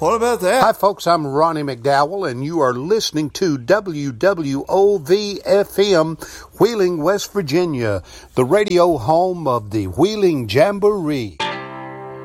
What about that? Hi, folks. I'm Ronnie McDowell, and you are listening to WWOV-FM, Wheeling, West Virginia, the radio home of the Wheeling Jamboree.